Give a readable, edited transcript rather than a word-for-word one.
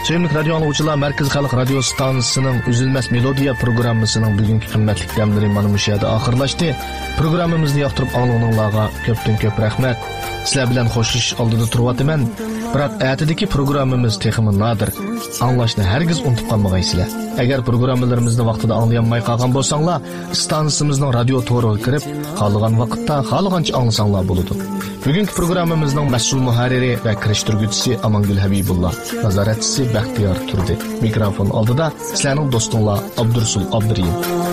Sevimli radyo anlıqçılar, Merkez Xalq Radio Stansiyasının Üzülməz Melodiya programmasının bugünkü qimmatli damları mana bu yerda oxirlashdi. Programmamizni yoqtirib anglag'anlarga ko'pdan-ko'p rahmat. Sizlar bilan xo'shish oldida turyapman. Biroq atidagi programmamiz texmi nodir. Anglashni hargiz unutib qolmaysizlar. Agar programmalarimizni vaqtida anglayolmay qolgan bo'lsanglar, stansiyamizning radio to'riga kirib, qolgan vaqtda xohlagancha anglasanglar bo'ladi. Bugungi programmamizning mas'ul muharriri va kirishtiruvchisi Amangul Habibullah, nazoratchisi Baxtiyor Turdi. Mikrofon oldida sizlarning do'stinglar Abdursul Abduriyim.